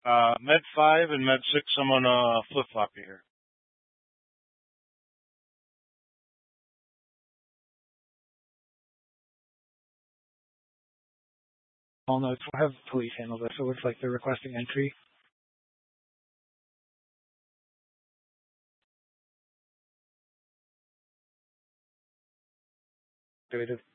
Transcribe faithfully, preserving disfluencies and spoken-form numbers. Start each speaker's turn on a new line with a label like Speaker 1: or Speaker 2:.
Speaker 1: Uh, Med five and Med six, I'm gonna flip flop you here.
Speaker 2: All notes will have police handle this, so it looks like they're requesting entry. Activated.